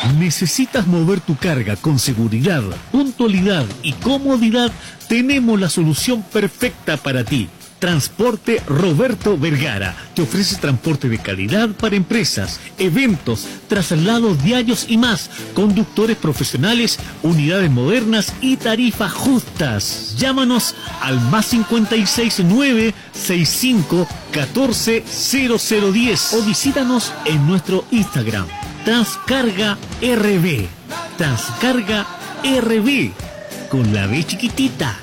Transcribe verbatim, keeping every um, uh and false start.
¿Necesitas mover tu carga con seguridad, puntualidad y comodidad? Tenemos la solución perfecta para ti. Transporte Roberto Vergara te ofrece transporte de calidad para empresas, eventos, traslados diarios y más, conductores profesionales, unidades modernas y tarifas justas. Llámanos al más cincuenta y seis nueve sesenta y cinco catorce cero cero diez o visítanos en nuestro Instagram Transcarga R B. Transcarga R B con la B chiquitita.